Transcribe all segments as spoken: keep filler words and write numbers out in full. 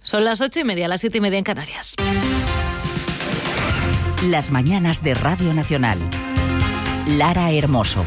Son las ocho y media, las siete y media en Canarias. Las mañanas de Radio Nacional. Lara Hermoso.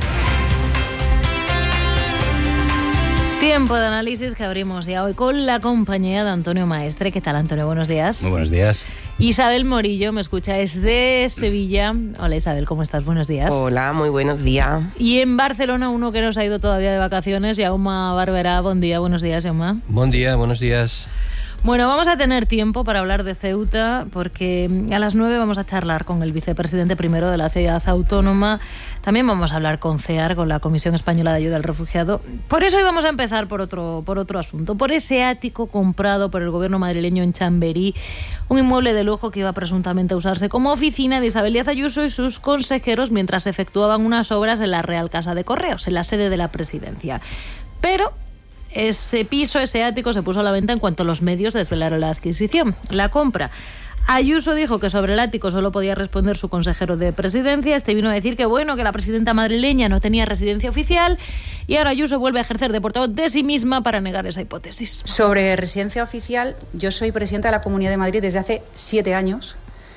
Tiempo de análisis que abrimos ya hoy con la compañía de Antonio Maestre. ¿Qué tal, Antonio? Buenos días. Muy buenos días. Isabel Morillo, me escucháis de Sevilla. Hola, Isabel, ¿cómo estás? Buenos días. Hola, muy buenos días. Y en Barcelona, uno que nos ha ido todavía de vacaciones, Jaume Barberá. Buen día, buenos días, Jaume. Buen día, buenos días. Bueno, vamos a tener tiempo para hablar de Ceuta porque a las nueve vamos a charlar con el vicepresidente primero de la ciudad autónoma. También vamos a hablar con CEAR, con la Comisión Española de Ayuda al Refugiado. Por eso hoy vamos a empezar por otro, por otro asunto, por ese ático comprado por el gobierno madrileño en Chamberí, un inmueble de lujo que iba presuntamente a usarse como oficina de Isabel Díaz Ayuso y sus consejeros mientras efectuaban unas obras en la Real Casa de Correos, en la sede de la presidencia. Pero ese piso, ese ático, se puso a la venta en cuanto los medios desvelaron la adquisición, la compra. Ayuso dijo que sobre el ático solo podía responder su consejero de presidencia. Este vino a decir que bueno, que la presidenta madrileña no tenía residencia oficial, y ahora Ayuso vuelve a ejercer de portavoz de sí misma para negar esa hipótesis. Sobre residencia oficial, yo soy presidenta de la Comunidad de Madrid desde hace siete años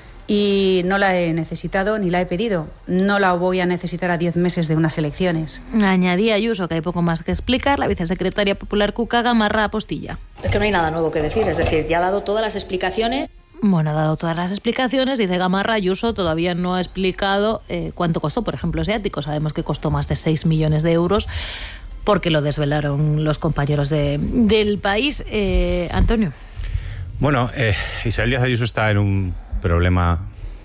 y no la he necesitado ni la he pedido. No la voy a necesitar a diez meses de unas elecciones. Añadía Ayuso que hay poco más que explicar. La vicesecretaria popular Cuca Gamarra apostilla. Es que no hay nada nuevo que decir, es decir, ya ha dado todas las explicaciones. Bueno, ha dado todas las explicaciones, dice Gamarra. Ayuso todavía no ha explicado eh, cuánto costó, por ejemplo, ese ático. Sabemos que costó más de seis millones de euros porque lo desvelaron los compañeros de, del País. Eh, Antonio. Bueno, eh, Isabel Díaz Ayuso está en un problema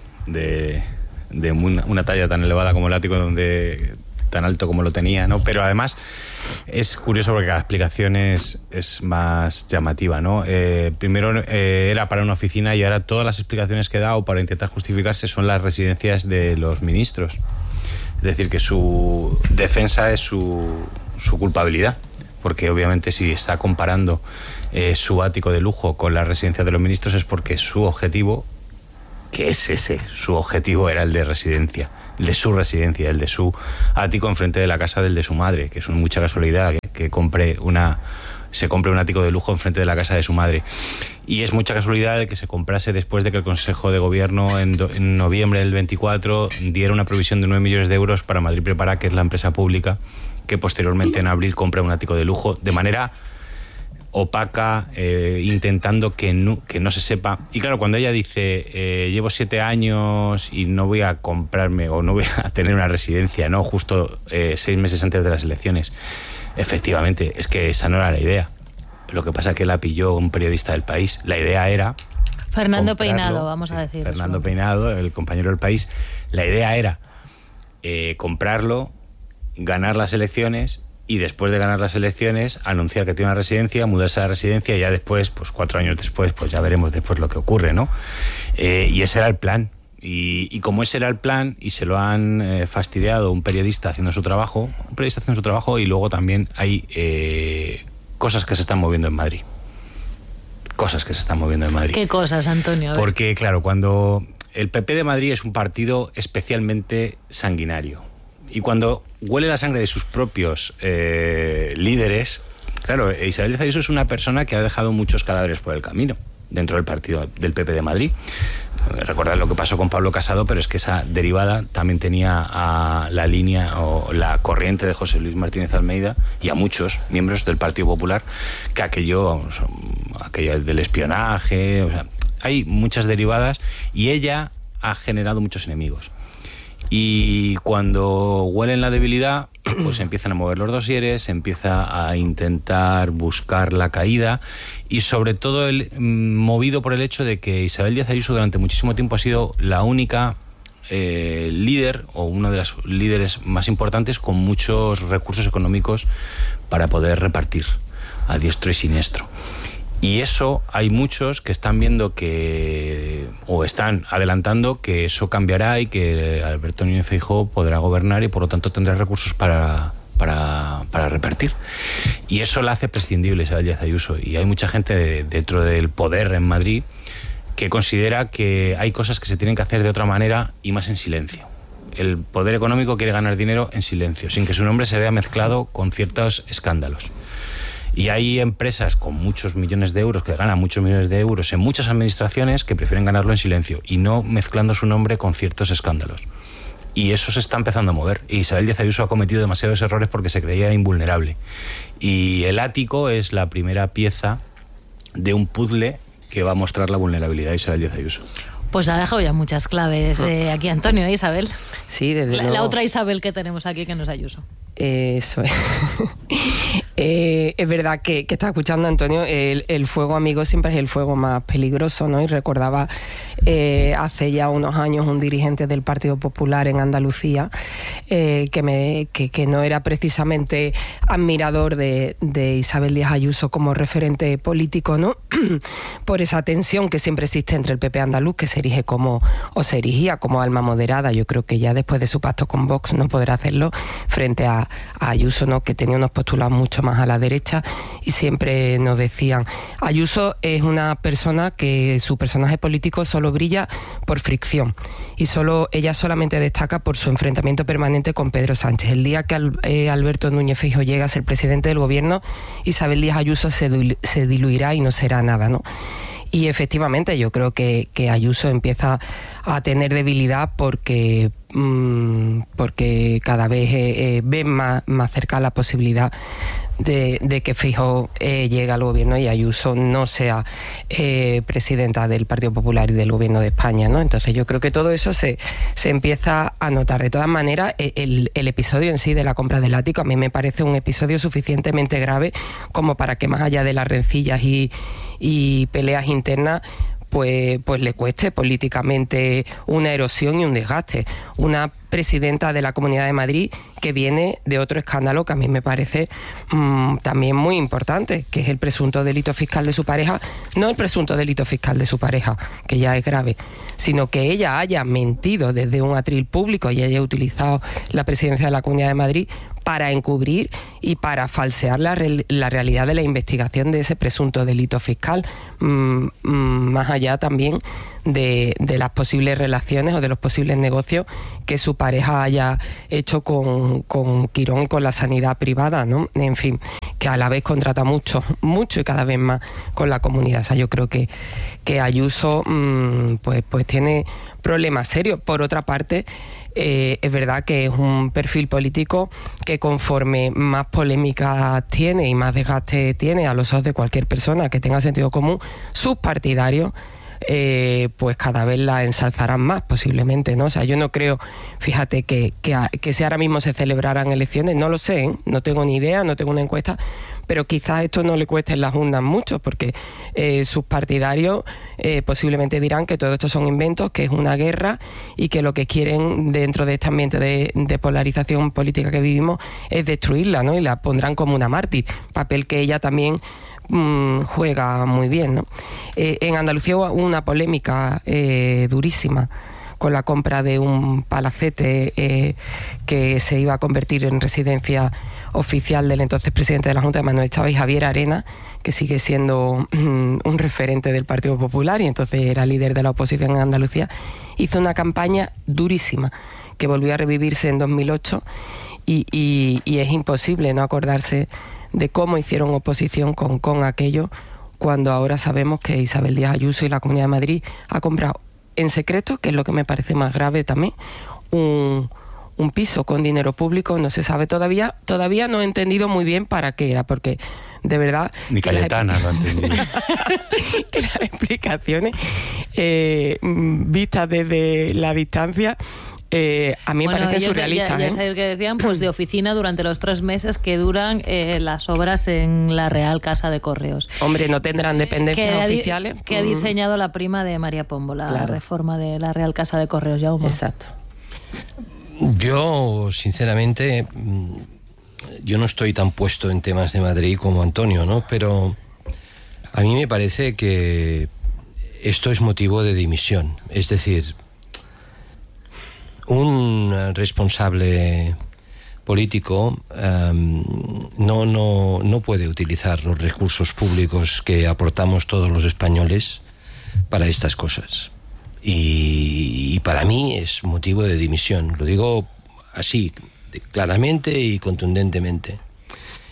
de, de una, una talla tan elevada como el ático, donde tan alto como lo tenía, ¿no? Pero además es curioso porque cada explicación es, es más llamativa, ¿no? Eh, primero eh, era para una oficina y ahora todas las explicaciones que da o para intentar justificarse son las residencias de los ministros. Es decir, que su defensa es su, su culpabilidad, porque obviamente si está comparando eh, su ático de lujo con la residencia de los ministros es porque su objetivo, que es ese, su objetivo era el de residencia, el de su residencia, el de su ático enfrente de la casa del de su madre, que es mucha casualidad que, que compre una, se compre un ático de lujo enfrente de la casa de su madre. Y es mucha casualidad el que se comprase después de que el Consejo de Gobierno en, do, en noviembre del veinticuatro diera una provisión de nueve millones de euros para Madrid Prepara, que es la empresa pública que posteriormente en abril compra un ático de lujo de manera opaca, eh, intentando que no, que no se sepa. Y claro, cuando ella dice eh, llevo siete años y no voy a comprarme o no voy a tener una residencia, no justo eh, seis meses antes de las elecciones, efectivamente, es que esa no era la idea. Lo que pasa es que la pilló un periodista del País. La idea era Fernando Peinado, vamos a decir. Fernando eso. Peinado, el compañero del País. La idea era eh, comprarlo, ganar las elecciones y después de ganar las elecciones anunciar que tiene una residencia, mudarse a la residencia y ya después, pues cuatro años después, pues ya veremos después lo que ocurre, ¿no? Eh, y ese era el plan. Y, y como ese era el plan y se lo han eh, fastidiado un periodista haciendo su trabajo, un periodista haciendo su trabajo y luego también hay eh, cosas que se están moviendo en Madrid. Cosas que se están moviendo en Madrid. ¿Qué cosas, Antonio? Porque, claro, cuando el P P de Madrid es un partido especialmente sanguinario. Y cuando huele la sangre de sus propios eh, líderes, claro, Isabel Díaz Ayuso es una persona que ha dejado muchos cadáveres por el camino dentro del partido del P P de Madrid. Recordad lo que pasó con Pablo Casado, pero es que esa derivada también tenía a la línea o la corriente de José Luis Martínez Almeida y a muchos miembros del Partido Popular, que aquello, aquello del espionaje, o sea, hay muchas derivadas y ella ha generado muchos enemigos. Y cuando huelen la debilidad, pues empiezan a mover los dosieres, se empieza a intentar buscar la caída y sobre todo el, movido por el hecho de que Isabel Díaz Ayuso durante muchísimo tiempo ha sido la única eh, líder o una de las líderes más importantes con muchos recursos económicos para poder repartir a diestro y siniestro. Y eso hay muchos que están viendo que, o están adelantando que eso cambiará y que Alberto Núñez Feijóo podrá gobernar y por lo tanto tendrá recursos para, para, para repartir. Y eso la hace prescindible Isabel Díaz Ayuso. Y hay mucha gente de, dentro del poder en Madrid que considera que hay cosas que se tienen que hacer de otra manera y más en silencio. El poder económico quiere ganar dinero en silencio, sin que su nombre se vea mezclado con ciertos escándalos. Y hay empresas con muchos millones de euros, que ganan muchos millones de euros en muchas administraciones, que prefieren ganarlo en silencio y no mezclando su nombre con ciertos escándalos. Y eso se está empezando a mover. Y Isabel Díaz Ayuso ha cometido demasiados errores porque se creía invulnerable. Y el ático es la primera pieza de un puzzle que va a mostrar la vulnerabilidad de Isabel Díaz Ayuso. Pues ha dejado ya muchas claves eh, aquí Antonio, ¿eh, Isabel? Sí, desde la, luego. La otra Isabel que tenemos aquí, que no es Ayuso. Eso es. eh, es verdad que, que está escuchando Antonio, el, el fuego amigo siempre es el fuego más peligroso, ¿no? Y recordaba eh, hace ya unos años un dirigente del Partido Popular en Andalucía eh, que, me, que, que no era precisamente admirador de, de Isabel Díaz Ayuso como referente político, ¿no? Por esa tensión que siempre existe entre el P P andaluz, que se erige como, o se erigía como alma moderada. Yo creo que ya después de su pacto con Vox no podrá hacerlo frente a a Ayuso, ¿no? Que tenía unos postulados mucho más a la derecha, y siempre nos decían, Ayuso es una persona que su personaje político solo brilla por fricción, y solo ella solamente destaca por su enfrentamiento permanente con Pedro Sánchez. El día que Al, eh, Alberto Núñez Feijóo llega a ser presidente del gobierno, Isabel Díaz Ayuso se, dil, se diluirá y no será nada, ¿no? Y efectivamente yo creo que, que Ayuso empieza a tener debilidad porque, mmm, porque cada vez eh, eh, ve más, más cerca la posibilidad de, de que Feijóo eh, llegue al gobierno y Ayuso no sea eh, presidenta del Partido Popular y del gobierno de España, ¿no? Entonces yo creo que todo eso se, se empieza a notar. De todas maneras, el, el episodio en sí de la compra del ático a mí me parece un episodio suficientemente grave como para que, más allá de las rencillas y y peleas internas, pues, pues le cueste políticamente una erosión y un desgaste. Una presidenta de la Comunidad de Madrid que viene de otro escándalo que a mí me parece mmm, también muy importante, que es el presunto delito fiscal de su pareja. No el presunto delito fiscal de su pareja, que ya es grave, sino que ella haya mentido desde un atril público y haya utilizado la presidencia de la Comunidad de Madrid para encubrir y para falsear la, re la realidad de la investigación de ese presunto delito fiscal, mmm, mmm, más allá también de, de las posibles relaciones o de los posibles negocios que su pareja haya hecho con, con Quirón y con la sanidad privada, ¿no? En fin, que a la vez contrata mucho, mucho y cada vez más con la comunidad. O sea, yo creo que, que Ayuso mmm, pues, pues tiene problemas serios. Por otra parte, Eh, es verdad que es un perfil político que, conforme más polémica tiene y más desgaste tiene a los ojos de cualquier persona que tenga sentido común, sus partidarios eh, pues cada vez la ensalzarán más, posiblemente, ¿no? O sea, yo no creo, fíjate, que, que, que si ahora mismo se celebraran elecciones, no lo sé, ¿eh? No tengo ni idea, no tengo una encuesta, pero quizás esto no le cueste en las urnas mucho, porque eh, sus partidarios eh, posiblemente dirán que todo esto son inventos, que es una guerra y que lo que quieren dentro de este ambiente de, de polarización política que vivimos es destruirla, ¿no? Y la pondrán como una mártir, papel que ella también mmm, juega muy bien, ¿no? Eh, en Andalucía hubo una polémica eh, durísima con la compra de un palacete eh, que se iba a convertir en residencia oficial del entonces presidente de la Junta, Manuel Chávez, Javier Arena, que sigue siendo um, un referente del Partido Popular y entonces era líder de la oposición en Andalucía. Hizo una campaña durísima que volvió a revivirse en dos mil ocho y, y, y es imposible no acordarse de cómo hicieron oposición con, con aquello, cuando ahora sabemos que Isabel Díaz Ayuso y la Comunidad de Madrid ha comprado en secreto, que es lo que me parece más grave también, un, un piso con dinero público. No se sabe todavía, todavía no he entendido muy bien para qué era, porque de verdad ni Cayetana lo ha entendido. Que las explicaciones eh, vistas desde la distancia Eh, a mí me bueno, parece surrealista. Ya, ya ¿eh? sabéis que decían, pues de oficina durante los tres meses que duran eh, las obras en la Real Casa de Correos. Hombre, no tendrán dependencias que oficiales. Que ha diseñado la prima de María Pombo, la claro. reforma de la Real Casa de Correos, Jaume. Exacto. Yo, sinceramente, yo no estoy tan puesto en temas de Madrid como Antonio, ¿no? Pero a mí me parece que esto es motivo de dimisión. Es decir, un responsable político um, no, no, no puede utilizar los recursos públicos que aportamos todos los españoles para estas cosas. Y, y para mí es motivo de dimisión. Lo digo así, claramente y contundentemente.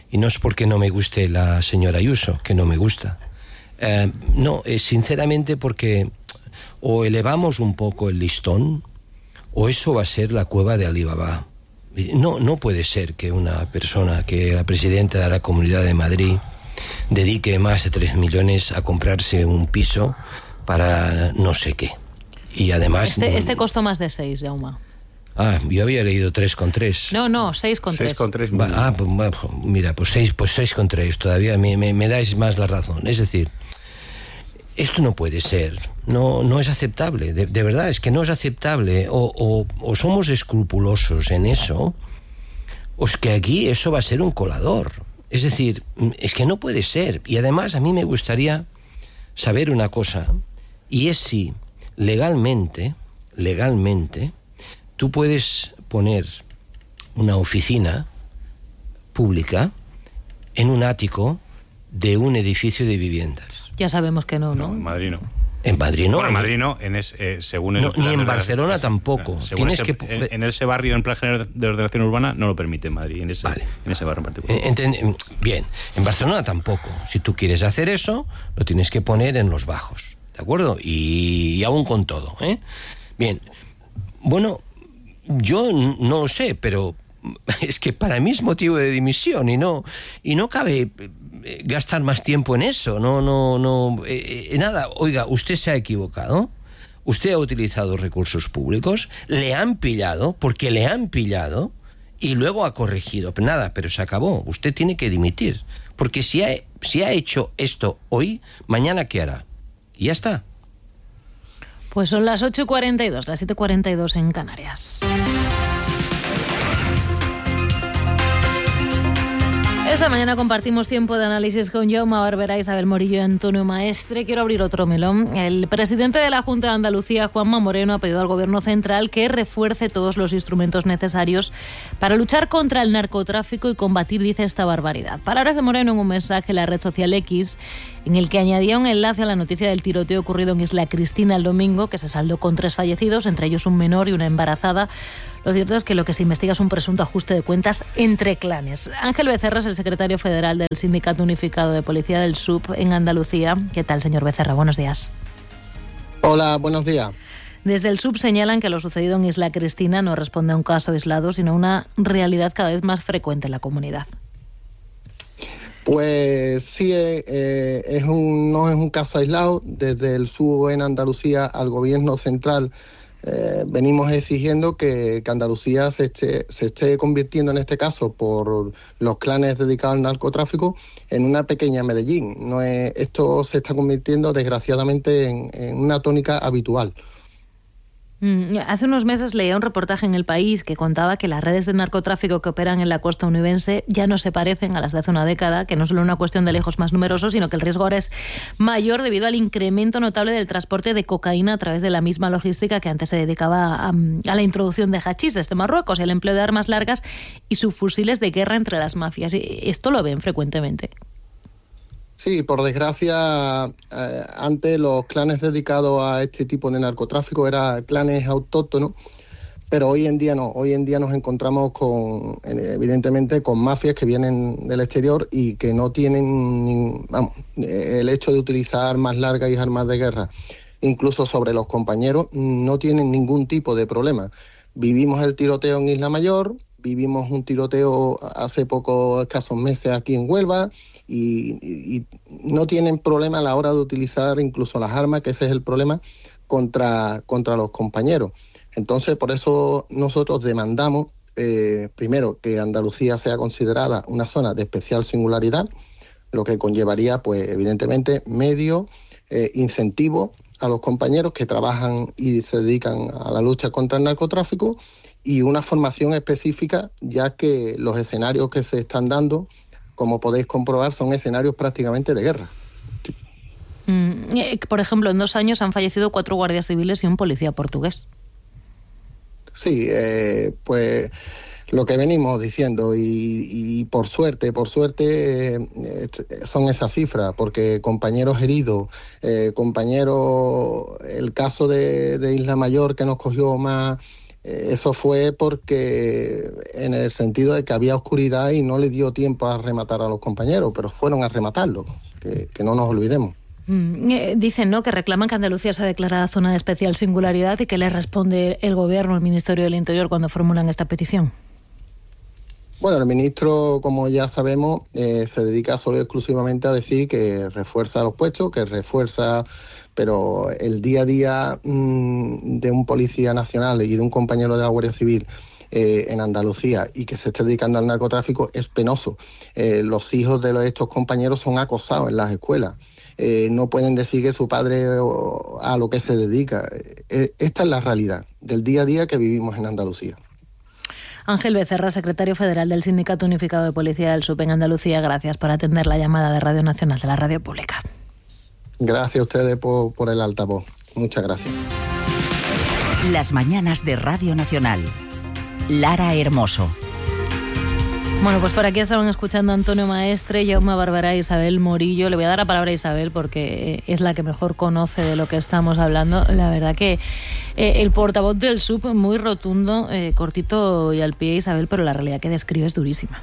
Y no es porque no me guste la señora Ayuso, que no me gusta. Eh, no, es sinceramente porque o elevamos un poco el listón o eso va a ser la cueva de Alibaba. No, no puede ser que una persona que era presidenta de la Comunidad de Madrid dedique más de tres millones a comprarse un piso para no sé qué. Y además... Este, este costó más de seis, Jaume. Ah, yo había leído tres con tres. No, no, seis con tres. seis con tres. Ah, pues, mira, pues seis, pues seis con tres. Todavía me, me, me dais más la razón. Es decir, esto no puede ser. No, no es aceptable. De, de verdad, es que no es aceptable. O, o, o somos escrupulosos en eso, o es que aquí eso va a ser un colador. Es decir, es que no puede ser. Y además a mí me gustaría saber una cosa, y es si legalmente, legalmente, tú puedes poner una oficina pública en un ático de un edificio de viviendas. Ya sabemos que no, ¿no? No, en Madrid no. En Madrid no. Bueno, en Madrid no, en es, eh, según el no, ni en Barcelona la, tampoco. Tienes ese, que... en, en ese barrio, en plan general de ordenación urbana, no lo permite en Madrid, en ese, vale. en ese barrio en particular. Enten, bien, en Barcelona tampoco. Si tú quieres hacer eso, lo tienes que poner en los bajos, ¿de acuerdo? Y, y aún con todo, ¿eh? Bien, bueno, yo no lo sé, pero es que para mí es motivo de dimisión y no, y no cabe gastar más tiempo en eso. No, no, no. Eh, nada, oiga, usted se ha equivocado. Usted ha utilizado recursos públicos, le han pillado, porque le han pillado, y luego ha corregido. Nada, pero se acabó. Usted tiene que dimitir. Porque si ha, si ha hecho esto hoy, mañana ¿qué hará? Y ya está. Pues son las ocho y cuarenta y dos, las siete y cuarenta y dos en Canarias. Esta mañana compartimos tiempo de análisis con Jaume Barberá, Isabel Morillo y Antonio Maestre. Quiero abrir otro melón. El presidente de la Junta de Andalucía, Juanma Moreno, ha pedido al Gobierno central que refuerce todos los instrumentos necesarios para luchar contra el narcotráfico y combatir, dice, esta barbaridad. Palabras de Moreno en un mensaje en la red social X, en el que añadía un enlace a la noticia del tiroteo ocurrido en Isla Cristina el domingo, que se saldó con tres fallecidos, entre ellos un menor y una embarazada. Lo cierto es que lo que se investiga es un presunto ajuste de cuentas entre clanes. Ángel Becerra es el secretario federal del Sindicato Unificado de Policía del S U B en Andalucía. ¿Qué tal, señor Becerra? Buenos días. Hola, buenos días. Desde el S U B señalan que lo sucedido en Isla Cristina no responde a un caso aislado, sino a una realidad cada vez más frecuente en la comunidad. Pues sí, eh, es un, no es un caso aislado. Desde el S U B en Andalucía al Gobierno central eh, venimos exigiendo que, que Andalucía se esté, se esté convirtiendo, en este caso, por los clanes dedicados al narcotráfico, en una pequeña Medellín. No es, esto se está convirtiendo, desgraciadamente, en, en una tónica habitual. Hace unos meses leía un reportaje en El País que contaba que las redes de narcotráfico que operan en la costa onubense ya no se parecen a las de hace una década, que no es solo una cuestión de lejos más numerosos, sino que el riesgo ahora es mayor debido al incremento notable del transporte de cocaína a través de la misma logística que antes se dedicaba a, a la introducción de hachís desde Marruecos y el empleo de armas largas y subfusiles de guerra entre las mafias. Y esto lo ven frecuentemente. Sí, por desgracia, eh, antes los clanes dedicados a este tipo de narcotráfico eran clanes autóctonos, pero hoy en día no. Hoy en día nos encontramos con, evidentemente, con mafias que vienen del exterior y que no tienen, vamos, el hecho de utilizar armas largas y armas de guerra, incluso sobre los compañeros, no tienen ningún tipo de problema. Vivimos el tiroteo en Isla Mayor, vivimos un tiroteo hace pocos escasos meses aquí en Huelva, Y, y, y no tienen problema a la hora de utilizar incluso las armas, que ese es el problema, contra, contra los compañeros. Entonces, por eso nosotros demandamos, eh, primero, que Andalucía sea considerada una zona de especial singularidad, lo que conllevaría, pues, evidentemente, medios, eh, incentivos a los compañeros que trabajan y se dedican a la lucha contra el narcotráfico y una formación específica, ya que los escenarios que se están dando, como podéis comprobar, son escenarios prácticamente de guerra. Mm, por ejemplo, en dos años han fallecido cuatro guardias civiles y un policía portugués. Sí, eh, pues lo que venimos diciendo y, y por suerte, por suerte eh, son esas cifras, porque compañeros heridos, eh, compañeros, el caso de, de Isla Mayor que nos cogió más Eso fue porque en el sentido de que había oscuridad y no le dio tiempo a rematar a los compañeros, pero fueron a rematarlo, que, que no nos olvidemos. Mm, eh, dicen, ¿no?, que reclaman que Andalucía sea declarada zona de especial singularidad y que le responde el Gobierno, el Ministerio del Interior, cuando formulan esta petición. Bueno, el ministro, como ya sabemos, eh, se dedica solo y exclusivamente a decir que refuerza los puestos, que refuerza, pero el día a día mmm, de un policía nacional y de un compañero de la Guardia Civil eh, en Andalucía y que se esté dedicando al narcotráfico es penoso. Eh, los hijos de los, estos compañeros son acosados en las escuelas. Eh, no pueden decir que su padre o, a lo que se dedica. Eh, esta es la realidad del día a día que vivimos en Andalucía. Ángel Becerra, secretario federal del Sindicato Unificado de Policía del S U P en Andalucía, gracias por atender la llamada de Radio Nacional, de la Radio Pública. Gracias a ustedes por, por el altavoz. Muchas gracias. Las mañanas de Radio Nacional. Lara Hermoso. Bueno, pues por aquí estaban escuchando a Antonio Maestre, Jaume Barberá e Isabel Morillo. Le voy a dar la palabra a Isabel porque es la que mejor conoce de lo que estamos hablando. La verdad que eh, el portavoz del S U P, muy rotundo, eh, cortito y al pie, Isabel, pero la realidad que describe es durísima.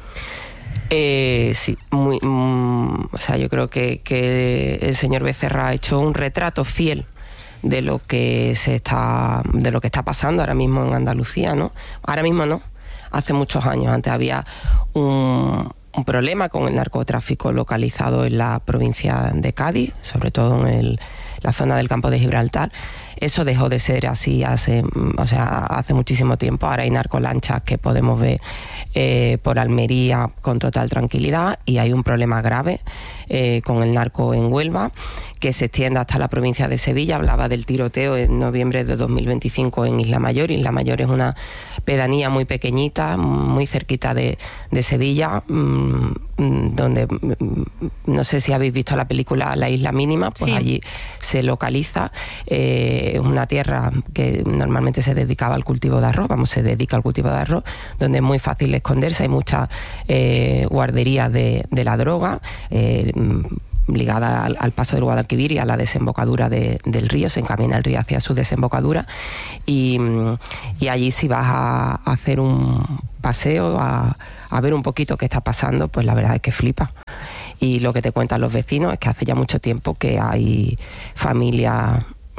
Eh, sí, muy, mm, o sea, yo creo que, que el señor Becerra ha hecho un retrato fiel de lo que se está, de lo que está pasando ahora mismo en Andalucía, ¿no? Ahora mismo no. Hace muchos años. Antes había un, un problema con el narcotráfico localizado en la provincia de Cádiz, sobre todo en el, la zona del campo de Gibraltar. Eso dejó de ser así hace, o sea, hace muchísimo tiempo. Ahora hay narcolanchas que podemos ver eh, por Almería con total tranquilidad, y hay un problema grave eh, con el narco en Huelva, que se extiende hasta la provincia de Sevilla. Hablaba del tiroteo en noviembre de dos mil veinticinco en Isla Mayor. Isla Mayor es una pedanía muy pequeñita, muy cerquita de, de Sevilla, mmm, donde mmm, no sé si habéis visto la película La Isla Mínima, pues sí. Allí se localiza. Eh, es una tierra que normalmente se dedicaba al cultivo de arroz, vamos, se dedica al cultivo de arroz, donde es muy fácil esconderse. Hay muchas eh, guarderías de, de la droga, eh, ligada al, al paso del Guadalquivir y a la desembocadura de, del río. Se encamina el río hacia su desembocadura, y, y allí, si vas a, a hacer un paseo, a, a ver un poquito qué está pasando, pues la verdad es que flipa. Y lo que te cuentan los vecinos es que hace ya mucho tiempo que hay familias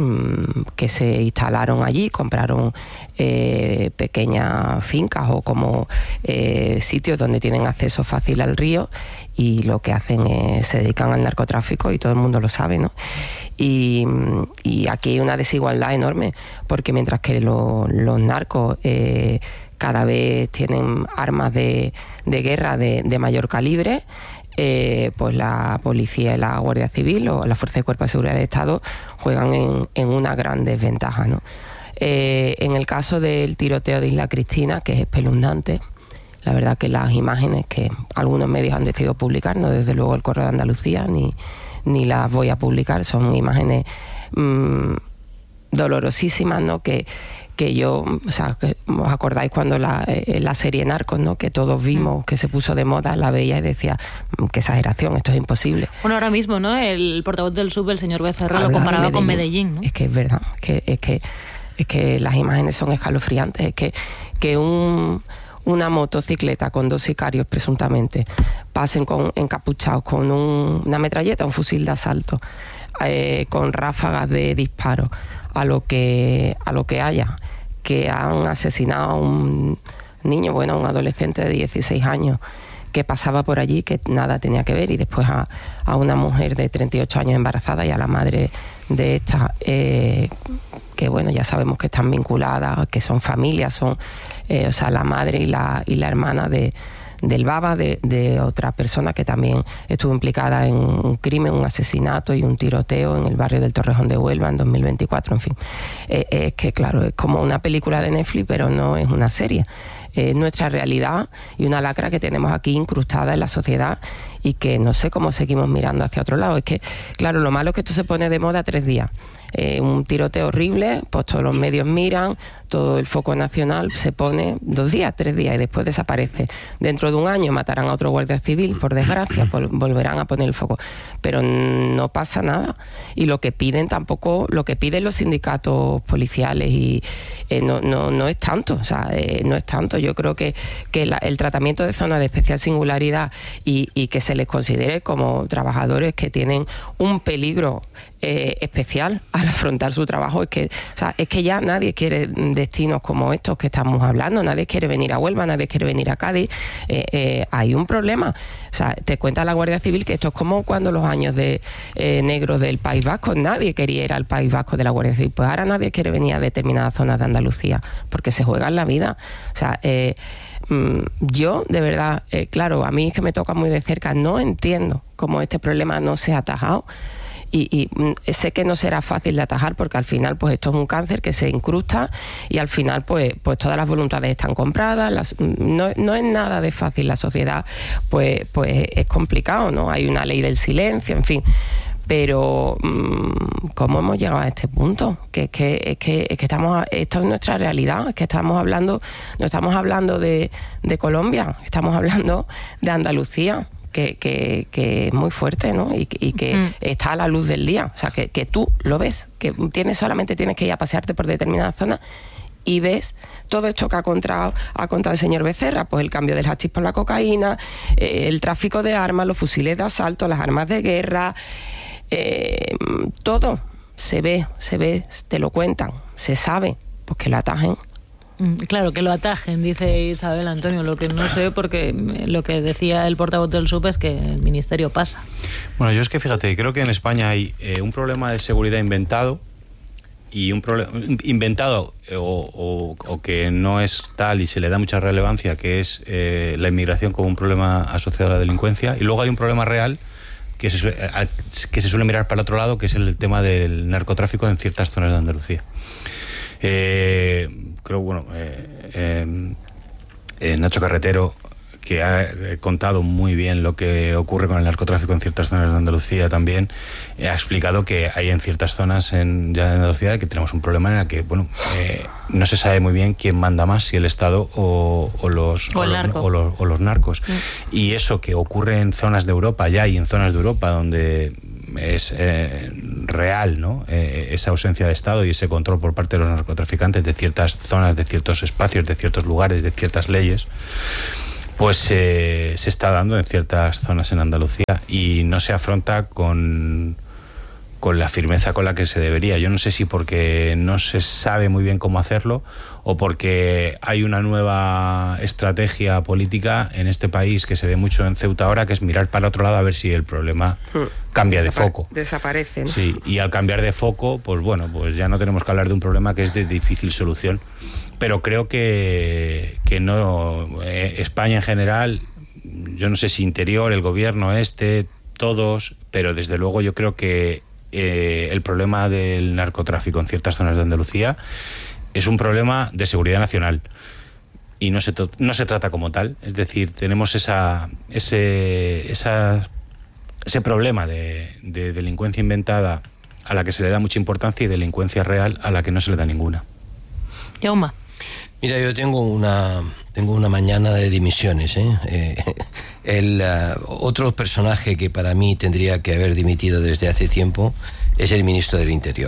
que se instalaron allí, compraron eh, pequeñas fincas o como eh, sitios donde tienen acceso fácil al río, y lo que hacen es se dedican al narcotráfico, y todo el mundo lo sabe, ¿no? Y, y aquí hay una desigualdad enorme, porque mientras que lo, los narcos eh, cada vez tienen armas de, de guerra de, de mayor calibre, Eh, pues la policía y la Guardia Civil o la Fuerza de Cuerpo de Seguridad del Estado juegan en, en una gran desventaja, ¿no? Eh, en el caso del tiroteo de Isla Cristina, que es espeluznante, la verdad que las imágenes que algunos medios han decidido publicar, no desde luego el Correo de Andalucía, ni, ni las voy a publicar, son imágenes mmm, dolorosísimas, ¿no? Que que yo, o sea, que os acordáis cuando la, eh, la serie Narcos, ¿no?, que todos vimos, que se puso de moda, la veía y decía, qué exageración, esto es imposible. Bueno, ahora mismo, ¿no?, el portavoz del S U B, el señor Becerra, lo comparaba con Medellín, ¿no? Es que es verdad, que, es, que, es que las imágenes son escalofriantes, es que, que un... una motocicleta con dos sicarios presuntamente pasen con, encapuchados con un, una metralleta, un fusil de asalto, eh, con ráfagas de disparo a lo que a lo que haya, que han asesinado a un niño, bueno, un adolescente de dieciséis años que pasaba por allí, que nada tenía que ver, y después a, a una mujer de treinta y ocho años embarazada y a la madre de esta, eh, que bueno, ya sabemos que están vinculadas, que son familias, son, eh, o sea, la madre y la, y la hermana de, del Baba, de, de otra persona que también estuvo implicada en un crimen, un asesinato y un tiroteo en el barrio del Torrejón de Huelva en dos mil veinticuatro, en fin. Eh, es que, claro, es como una película de Netflix, pero no es una serie. Es nuestra realidad y una lacra que tenemos aquí incrustada en la sociedad, y que no sé cómo seguimos mirando hacia otro lado. Es que, claro, lo malo es que esto se pone de moda tres días. eh, un tiroteo horrible, pues todos los medios miran, todo el foco nacional se pone dos días, tres días y después desaparece. Dentro de un año matarán a otro guardia civil, por desgracia, pues volverán a poner el foco. Pero no pasa nada. Y lo que piden tampoco, lo que piden los sindicatos policiales y eh, no, no, no es tanto, o sea, eh, no es tanto. Yo creo que, que la, el tratamiento de zonas de especial singularidad y, y que se les considere como trabajadores que tienen un peligro eh, especial al afrontar su trabajo, es que, o sea, es que ya nadie quiere destinos como estos que estamos hablando, nadie quiere venir a Huelva, nadie quiere venir a Cádiz, eh, eh, hay un problema. O sea, te cuenta la Guardia Civil que esto es como cuando los años de eh, negros del País Vasco, nadie quería ir al País Vasco de la Guardia Civil, pues ahora nadie quiere venir a determinadas zonas de Andalucía, porque se juega en la vida. O sea, eh, yo, de verdad, eh, claro, a mí es que me toca muy de cerca, no entiendo cómo este problema no se ha atajado. Y, y sé que no será fácil de atajar porque al final pues esto es un cáncer que se incrusta y al final pues, pues todas las voluntades están compradas, las, no, no es nada de fácil, la sociedad pues, pues es complicado, ¿no? Hay una ley del silencio, en fin. Pero ¿cómo hemos llegado a este punto? Que es que, es que, es que estamos, esto es nuestra realidad, es que estamos hablando, no estamos hablando de, de Colombia, estamos hablando de Andalucía. Que, que, que es muy fuerte, ¿no? Y, y que mm. está a la luz del día. O sea, que, que tú lo ves, que tienes, solamente tienes que ir a pasearte por determinadas zonas y ves todo esto que ha contado, ha contado el señor Becerra, pues el cambio del hachís por la cocaína, eh, el tráfico de armas, los fusiles de asalto, las armas de guerra, eh, todo se ve, se ve, te lo cuentan, se sabe, pues que lo atajen. Claro, que lo atajen, dice Isabel Antonio. Lo que no sé, porque lo que decía el portavoz del S U P es que el ministerio pasa. Bueno, yo es que fíjate, creo que en España hay eh, un problema de seguridad inventado y un problema inventado o, o, o que no es tal y se le da mucha relevancia, que es eh, la inmigración como un problema asociado a la delincuencia, y luego hay un problema real que se, suele, a, que se suele mirar para el otro lado, que es el tema del narcotráfico en ciertas zonas de Andalucía. Eh, creo, bueno, eh, eh, eh, Nacho Carretero, que ha eh, contado muy bien lo que ocurre con el narcotráfico en ciertas zonas de Andalucía también, eh, ha explicado que hay en ciertas zonas en, ya en Andalucía que tenemos un problema en el que, bueno, eh, no se sabe muy bien quién manda más, si el Estado o, o, los, o, o, el los, narco. o, los, o los narcos. Mm. Y eso que ocurre en zonas de Europa ya y en zonas de Europa donde es eh, real, ¿no? Eh, esa ausencia de Estado y ese control por parte de los narcotraficantes de ciertas zonas, de ciertos espacios, de ciertos lugares, de ciertas leyes, pues eh, se está dando en ciertas zonas en Andalucía y no se afronta con, con la firmeza con la que se debería. Yo no sé si porque no se sabe muy bien cómo hacerlo o porque hay una nueva estrategia política en este país que se ve mucho en Ceuta ahora, que es mirar para otro lado a ver si el problema cambia Desapa- de foco. Desaparece, ¿no? Sí, y al cambiar de foco, pues bueno, pues ya no tenemos que hablar de un problema que es de difícil solución. Pero creo que, que no, eh, España en general, yo no sé si Interior, el gobierno este, todos, pero desde luego yo creo que eh, el problema del narcotráfico en ciertas zonas de Andalucía es un problema de seguridad nacional y no se, to- no se trata como tal. Es decir, tenemos esa, ese, esa, ese problema de, de delincuencia inventada a la que se le da mucha importancia y delincuencia real a la que no se le da ninguna. Yauma. Mira, yo tengo una tengo una mañana de dimisiones, ¿eh? Eh, el uh, otro personaje que para mí tendría que haber dimitido desde hace tiempo es el ministro del Interior.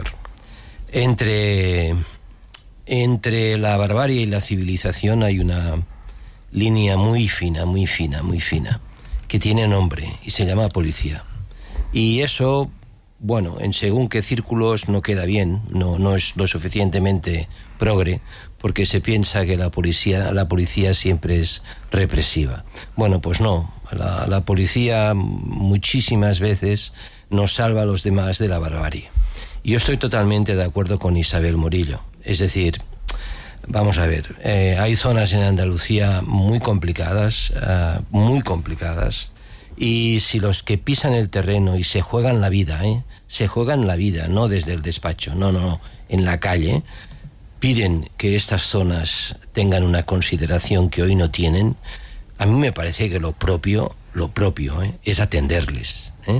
Entre entre la barbarie y la civilización hay una línea muy fina, muy fina, muy fina, que tiene nombre y se llama policía. Y eso, bueno, en según qué círculos no queda bien, no no es lo suficientemente progre, porque se piensa que la policía, la policía siempre es represiva. Bueno, pues no, la, la policía muchísimas veces nos salva a los demás de la barbarie. Yo estoy totalmente de acuerdo con Isabel Morillo. Es decir, vamos a ver, eh, hay zonas en Andalucía muy complicadas, uh, muy complicadas, y si los que pisan el terreno y se juegan la vida, ¿eh? se juegan la vida, no desde el despacho, no, no, en la calle, piden que estas zonas tengan una consideración que hoy no tienen, a mí me parece que lo propio, lo propio, ¿eh? es atenderles. ¿eh?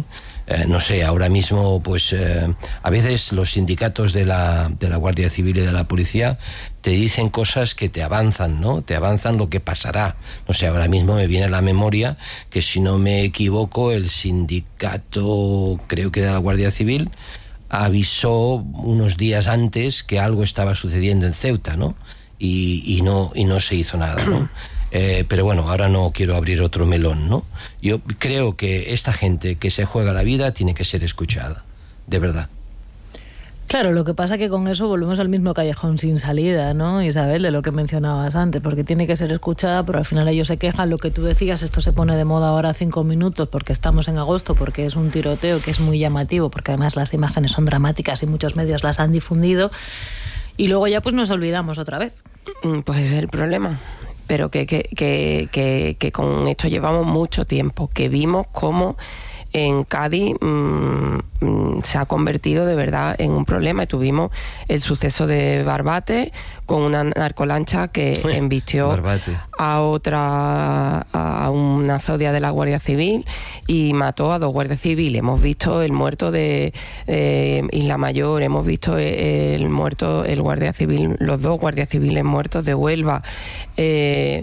eh, no sé, ahora mismo, pues eh, a veces los sindicatos de la, de la Guardia Civil y de la Policía te dicen cosas que te avanzan, ¿no? Te avanzan lo que pasará. No sé, ahora mismo me viene a la memoria que, si no me equivoco, el sindicato, creo que de la Guardia Civil, avisó unos días antes que algo estaba sucediendo en Ceuta, ¿no? Y, y no y no se hizo nada, ¿no? Eh, pero bueno, ahora no quiero abrir otro melón, ¿no? Yo creo que esta gente que se juega la vida tiene que ser escuchada, de verdad. Claro, lo que pasa que con eso volvemos al mismo callejón sin salida, ¿no, Isabel? De lo que mencionabas antes, porque tiene que ser escuchada, pero al final ellos se quejan, lo que tú decías, esto se pone de moda ahora cinco minutos porque estamos en agosto, porque es un tiroteo que es muy llamativo, porque además las imágenes son dramáticas y muchos medios las han difundido, y luego ya pues nos olvidamos otra vez. Pues ese es el problema, pero que, que, que, que, que con esto llevamos mucho tiempo, que vimos cómo en Cádiz mmm, se ha convertido de verdad en un problema, y tuvimos el suceso de Barbate con una narcolancha que Uy, embistió Barbate. a otra a una zodia de la Guardia Civil y mató a dos guardias civiles. Hemos visto el muerto de eh, Isla Mayor, hemos visto el muerto el guardia civil, los dos guardias civiles muertos de Huelva. eh,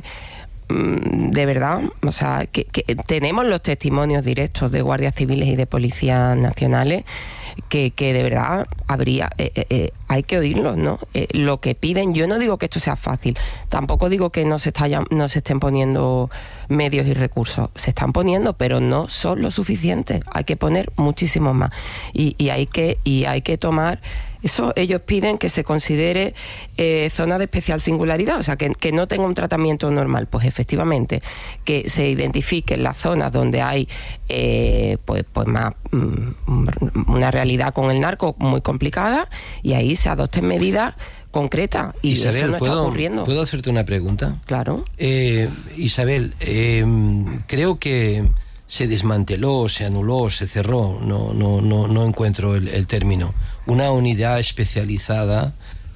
de verdad, o sea, que, que tenemos los testimonios directos de guardias civiles y de policías nacionales que, que de verdad habría, eh, eh, hay que oírlos, ¿no? Eh, lo que piden, yo no digo que esto sea fácil, tampoco digo que no se, está, no se estén poniendo medios y recursos, se están poniendo, pero no son lo suficientes, hay que poner muchísimos más, y, y, hay, que, y hay que tomar eso. Ellos piden que se considere eh, zona de especial singularidad, o sea, que, que no tenga un tratamiento normal. Pues efectivamente, que se identifiquen las zonas donde hay eh, pues, pues más mm, una realidad con el narco muy complicada, y ahí se adopten medidas concretas, y Isabel, eso no ¿puedo, está ocurriendo. ¿puedo hacerte una pregunta? Claro. Eh, Isabel, eh, creo que se desmanteló, se anuló, se cerró, no, no, no, no encuentro el, el término, una unidad especializada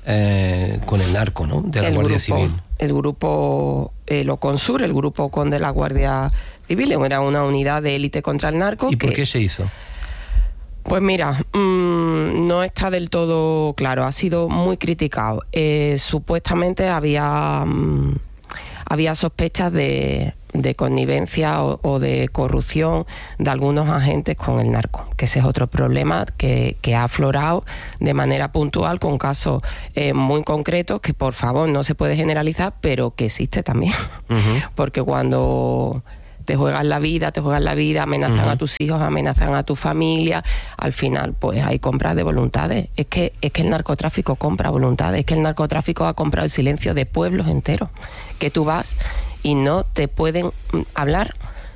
eh, con el narco, ¿no? De la el Guardia grupo, Civil. El grupo el Oconsur, el grupo con de la Guardia Civil, era una unidad de élite contra el narco. ¿Y que, por qué se hizo? Pues mira, mmm, no está del todo claro, ha sido muy criticado. Eh, supuestamente había, mmm, había sospechas de... de connivencia o, o de corrupción de algunos agentes con el narco, que ese es otro problema que, que ha aflorado de manera puntual con casos eh, muy concretos que, por favor, no se puede generalizar, pero que existe también. Uh-huh. Porque cuando te juegan la vida, te juegan la vida, amenazan uh-huh. a tus hijos, amenazan a tu familia, al final pues hay compras de voluntades. Es que, es que el narcotráfico compra voluntades, es que el narcotráfico ha comprado el silencio de pueblos enteros, que tú vas y no te pueden hablar.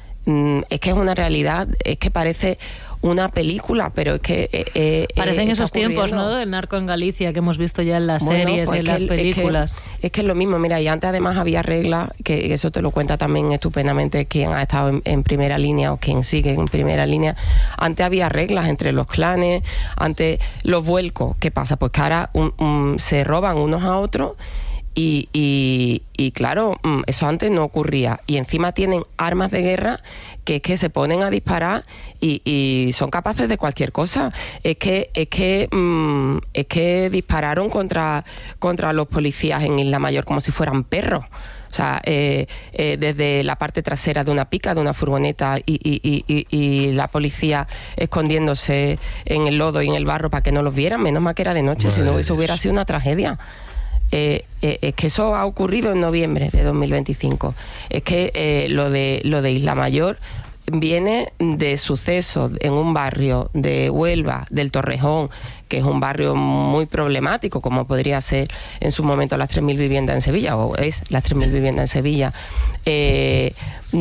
Es que es una realidad, es que parece una película, pero es que... Eh, eh, Parecen esos tiempos, ¿no?, del narco en Galicia que hemos visto ya en las bueno, series pues y en las películas. Es que, es que es lo mismo, mira, y antes además había reglas, que eso te lo cuenta también estupendamente quien ha estado en, en primera línea o quien sigue en primera línea. Antes había reglas entre los clanes, antes los vuelcos. ¿Qué pasa? Pues que ahora un, un, se roban unos a otros. Y, y, y claro, eso antes no ocurría. Y encima tienen armas de guerra que es que se ponen a disparar y, y son capaces de cualquier cosa. Es que es que mmm, es que dispararon contra, contra los policías en Isla Mayor como si fueran perros. O sea, eh, eh, desde la parte trasera de una pica, de una furgoneta, y, y, y, y la policía escondiéndose en el lodo y en el barro para que no los vieran. Menos mal que era de noche, si no eso hubiera sido una tragedia. Eh, eh, es que eso ha ocurrido en noviembre de dos mil veinticinco. Es que eh, lo de lo de Isla Mayor viene de sucesos en un barrio de Huelva, del Torrejón, que es un barrio muy problemático, como podría ser en su momento las tres mil viviendas en Sevilla, o es las tres mil viviendas en Sevilla. Eh,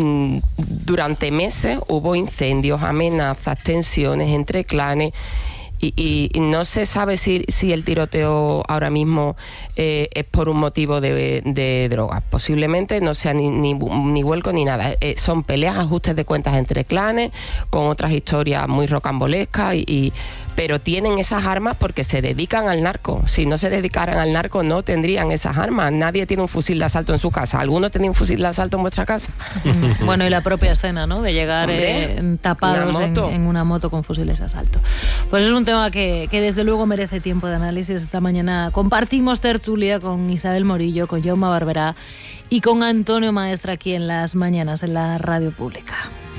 durante meses hubo incendios, amenazas, tensiones entre clanes. Y, y no se sabe si, si el tiroteo ahora mismo eh, es por un motivo de, de drogas. Posiblemente no sea ni, ni, ni vuelco ni nada. Eh, son peleas, ajustes de cuentas entre clanes, con otras historias muy rocambolescas. Y, y pero tienen esas armas porque se dedican al narco. Si no se dedicaran al narco, no tendrían esas armas. Nadie tiene un fusil de asalto en su casa. ¿Alguno tenía un fusil de asalto en vuestra casa? Bueno, y la propia escena, ¿no? De llegar eh, tapados en, en una moto con fusiles de asalto. Pues es un tema que, que desde luego merece tiempo de análisis. Esta mañana compartimos tertulia con Isabel Morillo, con Jaume Barberá y con Antonio Maestre aquí en Las Mañanas, en la Radio Pública.